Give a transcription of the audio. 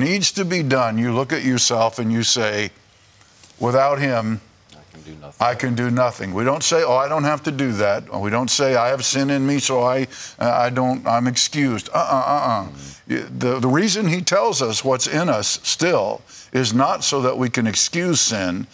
needs to be done, you look at yourself and you say, without him, I can do nothing. We don't say, oh, I don't have to do that. Or we don't say, I have sin in me, so I'm excused. The reason he tells us what's in us still is not so that we can excuse sin,